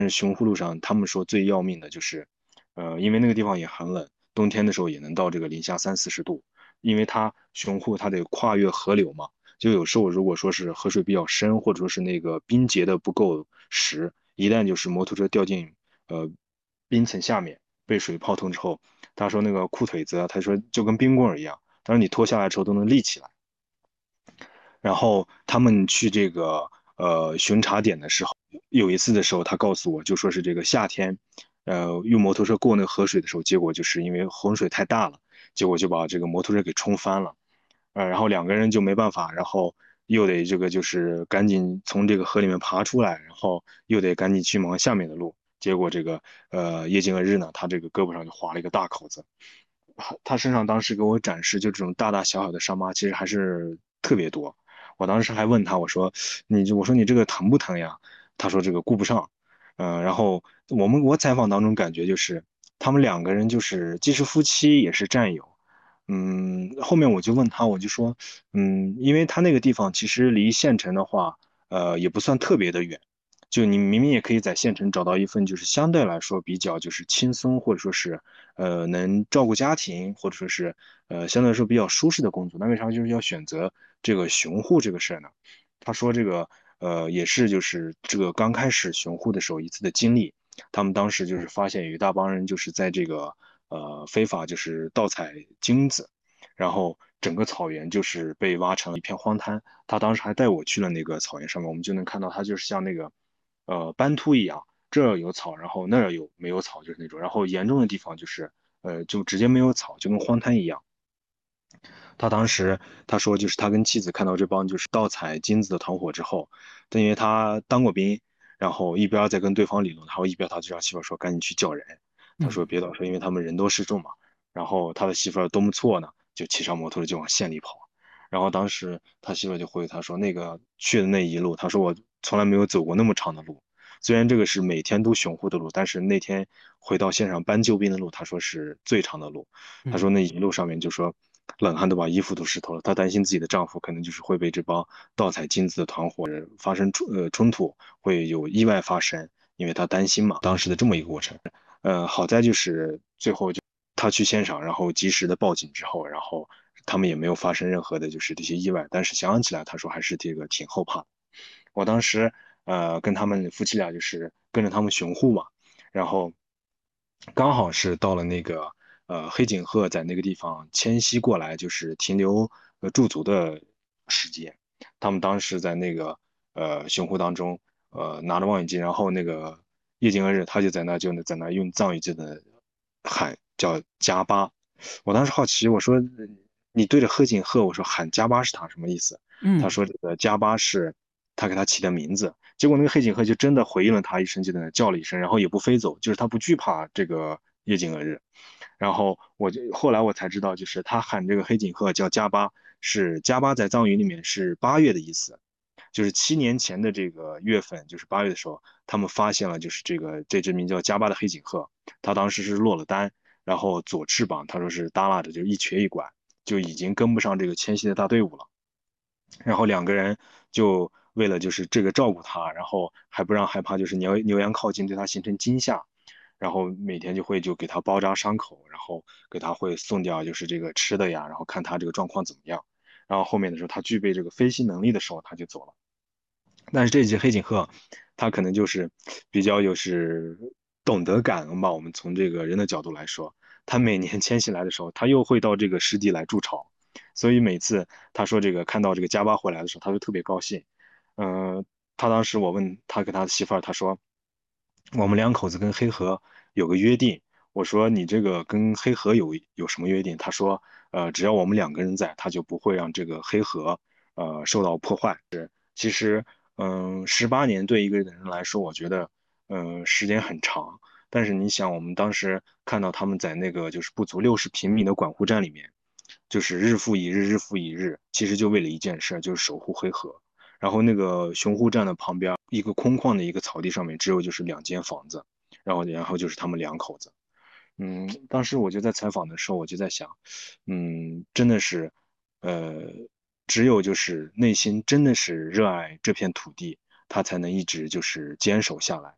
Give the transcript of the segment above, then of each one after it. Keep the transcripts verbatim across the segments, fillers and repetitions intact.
雄沪路上，他们说最要命的就是，呃，因为那个地方也很冷，冬天的时候也能到这个零下三四十度，因为它雄沪它得跨越河流嘛，就有时候如果说是河水比较深，或者说是那个冰结的不够实，一旦就是摩托车掉进呃冰层下面，被水泡痛之后，他说那个裤腿子啊，他说就跟冰棍儿一样，他说你脱下来之后都能立起来。然后他们去这个呃巡查点的时候，有一次的时候，他告诉我，就说是这个夏天，呃，用摩托车过那个河水的时候，结果就是因为洪水太大了，结果就把这个摩托车给冲翻了，呃，然后两个人就没办法，然后又得这个就是赶紧从这个河里面爬出来，然后又得赶紧去忙下面的路，结果这个呃叶金俄日呢，他这个胳膊上就划了一个大口子，他身上当时给我展示就这种大大小小的伤疤，其实还是特别多。我当时还问他，我说你我说你这个疼不疼呀？他说这个顾不上。嗯、然后我们我采访当中感觉就是他们两个人就是既是夫妻也是战友。嗯，后面我就问他，我就说，嗯，因为他那个地方其实离县城的话，呃，也不算特别的远，就你明明也可以在县城找到一份就是相对来说比较就是轻松，或者说是呃能照顾家庭，或者说是呃相对来说比较舒适的工作，那为啥就是要选择这个雄户这个事儿呢？他说这个呃也是就是这个刚开始雄户的时候一次的经历，他们当时就是发现有一大帮人就是在这个呃非法就是盗采金子，然后整个草原就是被挖成了一片荒滩。他当时还带我去了那个草原上面，我们就能看到它就是像那个呃斑秃一样，这儿有草，然后那儿有没有草，就是那种，然后严重的地方就是呃就直接没有草，就跟荒滩一样。他当时他说，就是他跟妻子看到这帮就是盗采金子的团伙之后，但因为他当过兵，然后一边在跟对方理论，然后一边他就让媳妇儿说赶紧去叫人。他嗯。 说别到说，因为他们人多势众嘛。然后他的媳妇儿多么错呢，就骑上摩托就往县里跑。然后当时他媳妇儿就回他说，那个去的那一路，他说我从来没有走过那么长的路。虽然这个是每天都雄护的路，但是那天回到县上搬救兵的路，他说是最长的路。他嗯。 说那一路上面就说冷汗都把衣服都湿透了，她担心自己的丈夫可能就是会被这帮盗采金子的团伙人发生冲呃冲突，会有意外发生，因为她担心嘛，当时的这么一个过程。呃，好在就是最后就她去现场，然后及时的报警之后，然后他们也没有发生任何的就是这些意外，但是想想起来，他说还是这个挺后怕。我当时呃跟他们夫妻俩就是跟着他们巡护嘛，然后刚好是到了那个呃黑颈鹤在那个地方迁徙过来，就是停留呃驻足的时间。他们当时在那个呃巡护当中，呃拿着望远镜，然后那个叶金恩日他就在那就在那用藏语就在那喊叫加巴。我当时好奇，我说你对着黑颈鹤，我说喊加巴是他什么意思？他嗯。 说这个加巴是他给他起的名字。结果那个黑颈鹤就真的回应了他一声，就在那叫了一声，然后也不飞走，就是他不惧怕这个夜景蛾日。然后我就后来我才知道，就是他喊这个黑颈鹤叫加巴，是加巴在藏语里面是八月的意思，就是七年前的这个月份，就是八月的时候，他们发现了就是这个这只名叫加巴的黑颈鹤，它当时是落了单，然后左翅膀他说是耷拉着，就一瘸一拐，就已经跟不上这个迁徙的大队伍了。然后两个人就为了就是这个照顾他，然后还不让害怕就是牛牛羊靠近对他形成惊吓，然后每天就会就给他包扎伤口，然后给他会送掉就是这个吃的呀，然后看他这个状况怎么样。然后后面的时候他具备这个飞行能力的时候他就走了。但是这只黑颈鹤，它可能就是比较就是懂得感恩吧。我们从这个人的角度来说，它每年迁徙来的时候，它又会到这个湿地来筑巢，所以每次他说这个看到这个加巴回来的时候，他就特别高兴。嗯、呃他当时我问他跟他的媳妇儿，他说我们两口子跟黑河有个约定。我说你这个跟黑河有有什么约定？他说呃只要我们两个人在，他就不会让这个黑河呃受到破坏。其实，嗯，十八年对一个人来说，我觉得，嗯，时间很长。但是你想，我们当时看到他们在那个就是不足六十平米的管护站里面，就是日复一日，日复一日，其实就为了一件事，就是守护黑河。然后那个雄护站的旁边，一个空旷的一个草地上面，只有就是两间房子，然后然后就是他们两口子。嗯，当时我就在采访的时候，我就在想，嗯，真的是，呃，只有就是内心真的是热爱这片土地，他才能一直就是坚守下来。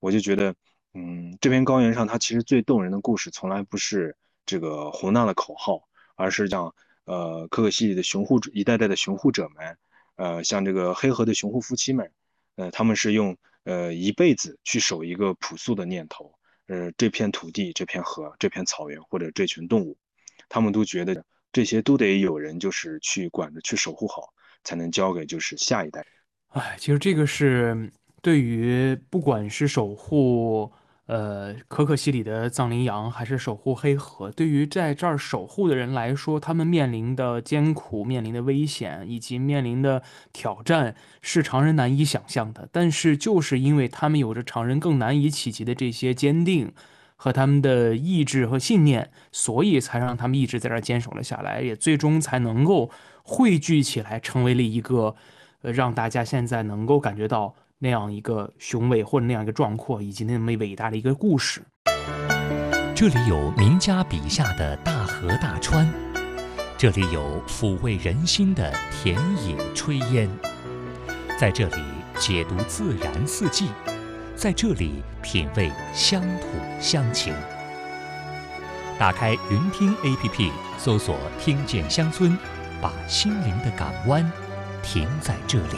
我就觉得，嗯，这片高原上它其实最动人的故事，从来不是这个宏大的口号，而是像呃可可西里的雄护者一代代的雄护者们，呃，像这个黑河的雄护夫妻们，呃，他们是用呃一辈子去守一个朴素的念头，呃，这片土地、这片河、这片草原或者这群动物，他们都觉得这些都得有人就是去管着、去守护好，才能交给就是下一代。 哎，其实这个是对于不管是守护呃可可西里的藏羚羊，还是守护黑河，对于在这儿守护的人来说，他们面临的艰苦、面临的危险以及面临的挑战，是常人难以想象的。但是，就是因为他们有着常人更难以企及的这些坚定和他们的意志和信念，所以才让他们一直在这儿坚守了下来，也最终才能够汇聚起来，成为了一个。呃，让大家现在能够感觉到那样一个雄伟或者那样一个壮阔，以及那么伟大的一个故事。 这里有名家笔下的大河大川，这里有抚慰人心的田野炊烟，在这里解读自然四季，在这里品味乡土乡情。打开云听 A P P， 搜索“听见乡村”，把心灵的港湾停在这里。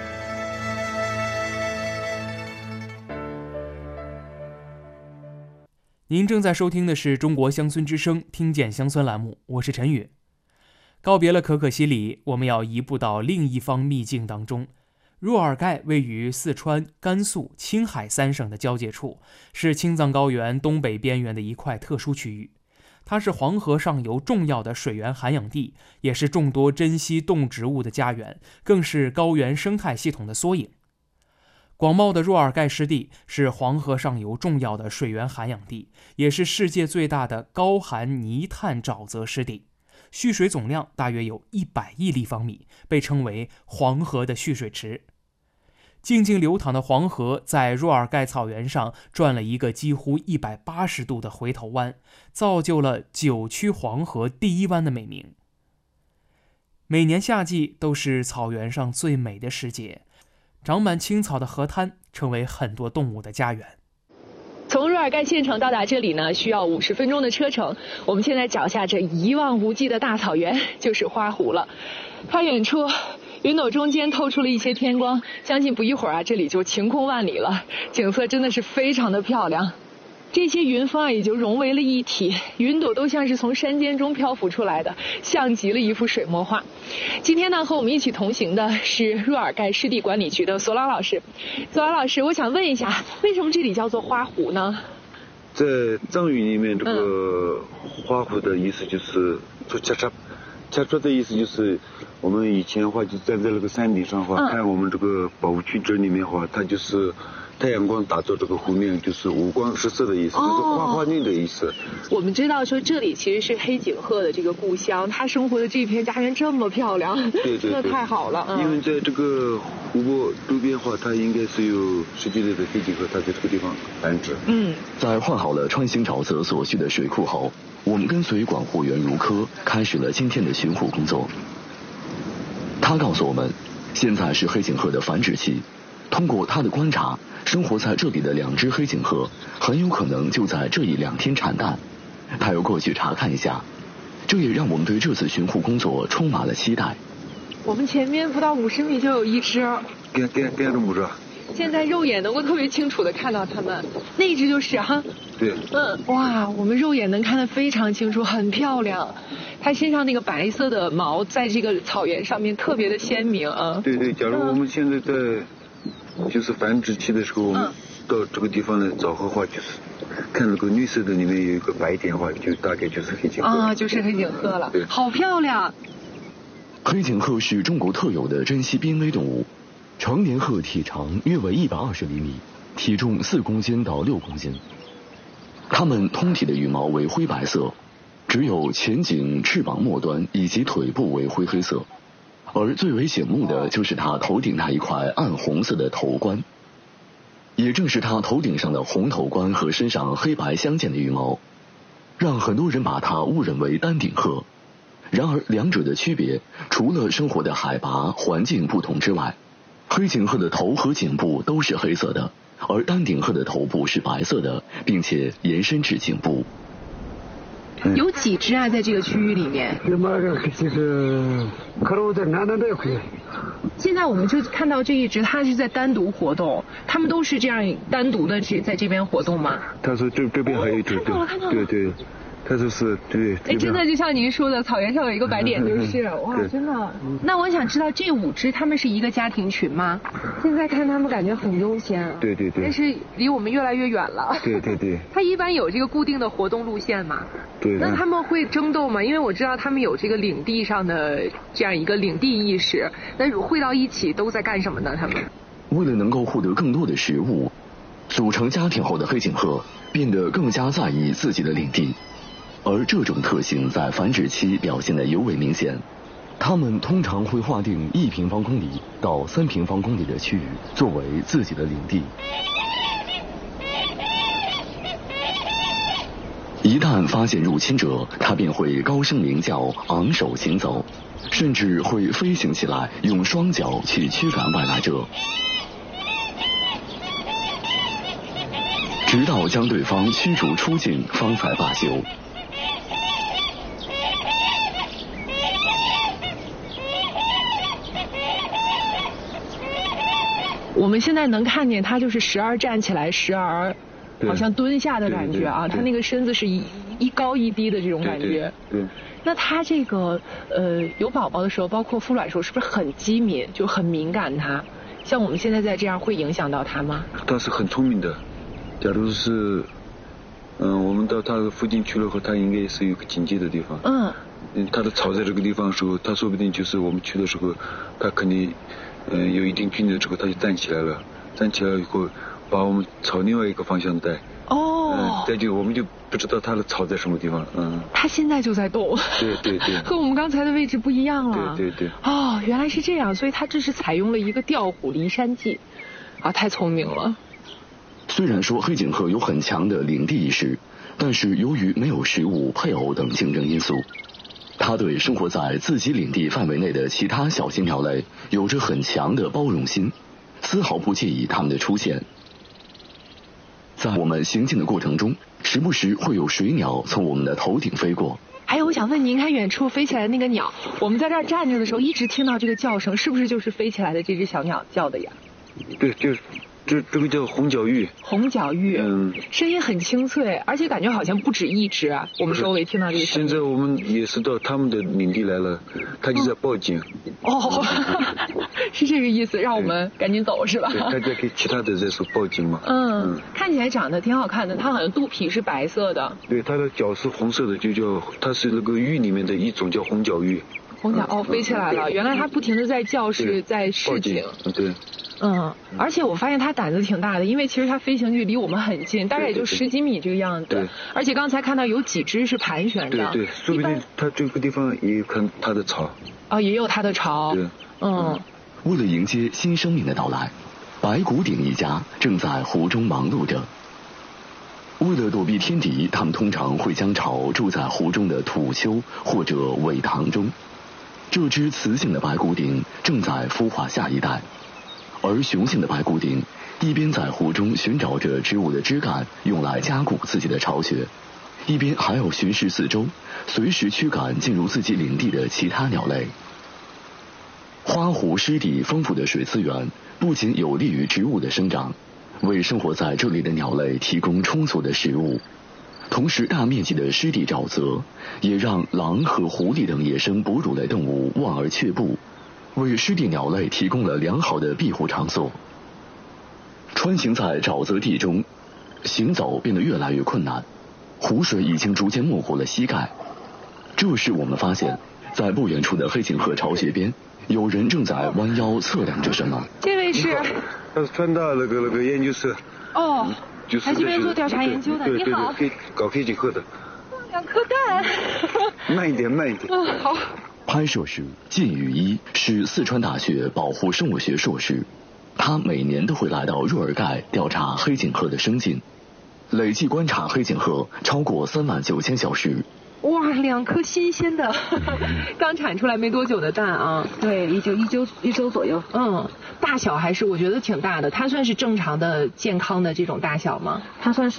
您正在收听的是中国乡村之声听见乡村栏目，我是陈宇。告别了可可西里，我们要移步到另一方秘境当中。若尔盖位于四川、甘肃、青海三省的交界处，是青藏高原东北边缘的一块特殊区域。它是黄河上游重要的水源涵养地，也是众多珍稀动植物的家园，更是高原生态系统的缩影。广袤的若尔盖湿地是黄河上游重要的水源涵养地，也是世界最大的高含泥炭沼泽湿地，蓄水总量大约有一百亿立方米，被称为黄河的蓄水池。静静流淌的黄河在若尔盖草原上转了一个几乎一百八十度的回头弯，造就了九曲黄河第一湾的美名。每年夏季都是草原上最美的时节，长满青草的河滩成为很多动物的家园。 从若尔盖县城到达这里呢，需要五十分钟的车程。我们现在脚下这一望无际的大草原就是花湖了。看远处，云朵中间透出了一些天光，相信不一会儿啊，这里就晴空万里了，景色真的是非常的漂亮。这些云峰啊，也就融为了一体，云朵都像是从山间中漂浮出来的，像极了一幅水墨画。今天呢，和我们一起同行的是若尔盖湿地管理局的索朗老师。索朗老师，我想问一下，为什么这里叫做花湖呢？ 在藏语里面，这个花湖的意思就是做恰恰，恰恰的意思就是我们以前的话就站在那个山顶上的话，嗯、看我们这个保护区这里面的话，它就是太阳光打造这个湖面，就是五光十色的意思，哦、就是花花绿的意思。 我们知道说这里其实是黑颈鹤的这个故乡，它生活的这片家园这么漂亮， 对对对， 真的太好了。嗯、 因为在这个湖泊周边的话，它应该是有十几类的黑颈鹤，它在这个地方繁殖。 嗯，在换好了穿行沼泽所需的水库后，我们跟随管护员如科开始了今天的巡护工作。他告诉我们，现在是黑颈鹤的繁殖期，通过他的观察，生活在这里的两只黑颈鹤很有可能就在这一两天产蛋。他要过去查看一下，这也让我们对这次巡护工作充满了期待。 我们前面不到五十米就有一只， 给给给这么着。 现在肉眼能够特别清楚的看到它们，那一只就是哈。 对。 嗯，哇，我们肉眼能看得非常清楚，很漂亮。它身上那个白色的毛在这个草原上面特别的鲜明啊。 对对，假如我们现在在、嗯、就是繁殖期的时候，我们到这个地方来找的话，就是看那个绿色的里面有一个白点的话，就大概就是黑颈鹤啊，就是黑颈鹤了。 对， 好漂亮。 黑颈鹤是中国特有的珍稀濒危动物。成年鹤体长约为一百二十厘米，体重四公斤到六公斤。它们通体的羽毛为灰白色，只有前颈、翅膀末端以及腿部为灰黑色，而最为醒目的就是它头顶那一块暗红色的头冠。也正是它头顶上的红头冠和身上黑白相间的羽毛，让很多人把它误认为丹顶鹤。然而两者的区别，除了生活的海拔、环境不同之外，黑颈鹤的头和颈部都是黑色的， 而丹顶鹤的头部是白色的，并且延伸至颈部。 有几只啊，在这个区域里面？现在我们就看到这一只，它是在单独活动，它们都是这样单独的在这边活动吗？ 他说这这边还有一只，对对对。它就是对， 哎，真的就像您说的，草原上有一个白点，就是哇，真的。那我想知道这五只它们是一个家庭群吗？现在看它们感觉很悠闲啊。 对对对。 但是离我们越来越远了。 对对对。 它一般有这个固定的活动路线吗？ 对。 那他们会争斗吗？因为我知道他们有这个领地上的这样一个领地意识，那汇到一起都在干什么呢？他们为了能够获得更多的食物，组成家庭后的黑颈鹤变得更加在意自己的领地。而这种特性在繁殖期表现得尤为明显，它们通常会划定一平方公里到三平方公里的区域作为自己的领地。一旦发现入侵者，它便会高声鸣叫，昂首行走，甚至会飞行起来，用双脚去驱赶外来者，直到将对方驱逐出境，方才罢休。 我们现在能看见它就是时而站起来，时而好像蹲下的感觉啊，它那个身子是一一高一低的这种感觉。 对。对对那它这个呃有宝宝的时候，包括孵卵的时候，是不是很机敏，就很敏感它？像我们现在在这样会影响到它吗？ 它是很聪明的。假如是嗯我们到它附近去了后，它应该是有个警戒的地方。 嗯。 嗯，它的巢在这个地方的时候，它说不定就是我们去的时候，它肯定。嗯，有一定距离之后，它就站起来了。站起来以后，把我们朝另外一个方向带。 哦。 嗯，再就我们就不知道它的巢在什么地方。嗯。 它现在就在动。 对对对。 和我们刚才的位置不一样了。 对对对。 哦，原来是这样，所以它这是采用了一个调虎离山计，啊，太聪明了。 虽然说黑颈鹤有很强的领地意识，但是由于没有食物、配偶等竞争因素。它对生活在自己领地范围内的其他小型鸟类有着很强的包容心，丝毫不介意它们的出现。在我们行进的过程中，时不时会有水鸟从我们的头顶飞过。 还有，我想问您，看远处飞起来的那个鸟，我们在这儿站着的时候，一直听到这个叫声，是不是就是飞起来的这只小鸟叫的呀？ 对，就是。这这个叫红角玉， 红角玉，嗯，声音很清脆，而且感觉好像不止一只啊。我们周围听到这个声音。 现在我们也是到他们的领地来了，他就在报警。 哦，是这个意思，让我们赶紧走是吧？ 对，他在给其他的在说报警嘛。 嗯，嗯看起来长得挺好看的，它好像肚皮是白色的。 对，它的脚是红色的，就叫它是那个玉里面的一种叫红角玉。 红角哦，飞起来了！原来它不停的在叫，是在示警。 对。 嗯，而且我发现它胆子挺大的，因为其实它飞行距离我们很近，大概也就十几米这个样子。 对。 而且刚才看到有几只是盘旋的。 对对，说不定它这个地方也有看它的巢。 哦，也有它的巢。 对。 嗯。 为了迎接新生命的到来，白骨顶一家正在湖中忙碌着。为了躲避天敌，他们通常会将巢筑在湖中的土丘或者苇塘中。这只雌性的白骨顶正在孵化下一代。而雄性的白骨顶一边在湖中寻找着植物的枝干，用来加固自己的巢穴，一边还要巡视四周，随时驱赶进入自己领地的其他鸟类。花湖湿地丰富的水资源不仅有利于植物的生长，为生活在这里的鸟类提供充足的食物，同时大面积的湿地沼泽也让狼和狐狸等野生哺乳类动物望而却步，为湿地鸟类提供了良好的庇护场所。穿行在沼泽地中，行走变得越来越困难，湖水已经逐渐没过了膝盖。这时我们发现，在不远处的黑颈鹤巢穴边，有人正在弯腰测量着什么。 这位是？ 他是川大那个那个研究生。 哦。 就是来这边做调查研究的。 对对你好。 对对，搞黑颈鹤的。 两颗蛋。 慢一点，慢一点。 嗯，好。 拍摄师靳宇一是四川大学保护生物学硕士，他每年都会来到若尔盖调查黑颈鹤的生境，累计观察黑颈鹤超过三万九千小时， 哇，两颗新鲜的，刚产出来没多久的蛋啊。 对，一周一周一周左右。 嗯，大小还是我觉得挺大的，它算是正常的健康的这种大小吗？ 它算是。